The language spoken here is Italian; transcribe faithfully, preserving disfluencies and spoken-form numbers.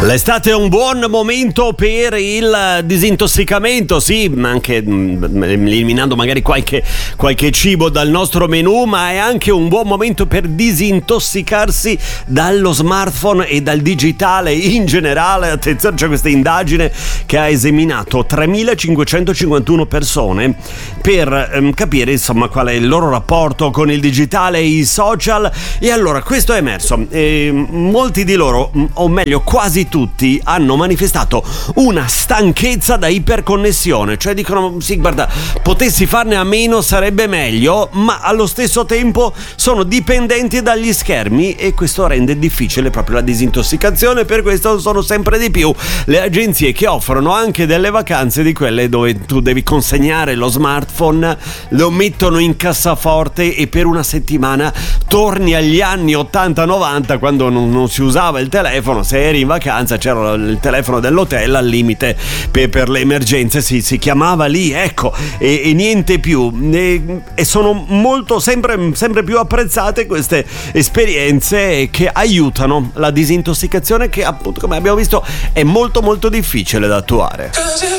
L'estate è un buon momento per il disintossicamento, sì, anche mh, eliminando magari qualche, qualche cibo dal nostro menù, ma è anche un buon momento per disintossicarsi dallo smartphone e dal digitale in generale. Attenzione, c'è questa indagine che ha esaminato tremilacinquecentocinquantuno persone per ehm, capire insomma qual è il loro rapporto con il digitale e i social, e allora questo è emerso. E molti di loro, o meglio quasi tutti, hanno manifestato una stanchezza da iperconnessione, cioè dicono sì, guarda, potessi farne a meno sarebbe meglio, ma allo stesso tempo sono dipendenti dagli schermi e questo rende difficile proprio la disintossicazione. Per questo sono sempre di più le agenzie che offrono anche delle vacanze, di quelle dove tu devi consegnare lo smartphone, lo mettono in cassaforte e per una settimana torni agli anni ottanta novanta, quando non, non si usava il telefono. Se eri in vacanza c'era il telefono dell'hotel al limite per, per le emergenze, si, si chiamava lì, ecco, e, e niente più. E, e sono molto sempre, sempre più apprezzate queste esperienze che aiutano la disintossicazione, che appunto, come abbiamo visto, è molto molto difficile da attuare.